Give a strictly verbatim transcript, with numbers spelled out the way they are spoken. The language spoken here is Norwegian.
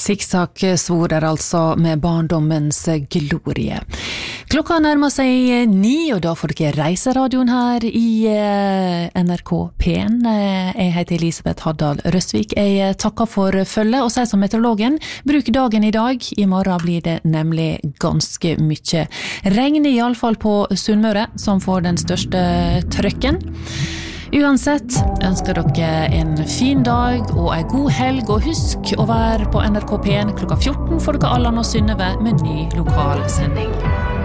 Siksak svorer altså med barndommens glorie. Klokka nærmer seg ni, og da får dere reiseradioen her i N R K P en. Jeg heter Elisabeth Haddal Røsvik. Jeg takker for følge, og sier som meteorologen, bruk dagen i dag. I morgen blir det nemlig ganske mye regn, i alle fall på Sunnmøre, som får den største trøkken. Uansett ønsker dere en fin dag og en god helg, og husk å være på N R K P en klokka fjorten for dere Allan og Synnøve med ny lokal sending.